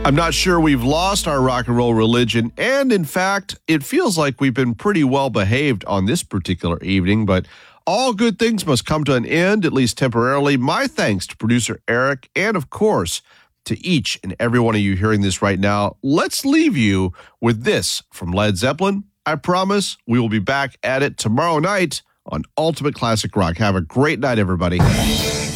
I'm not sure we've lost our rock and roll religion, and in fact, it feels like we've been pretty well behaved on this particular evening, but all good things must come to an end, at least temporarily. My thanks to producer Eric, and of course, to each and every one of you hearing this right now. Let's leave you with this from Led Zeppelin. I promise we will be back at it tomorrow night on Ultimate Classic Rock. Have a great night, everybody.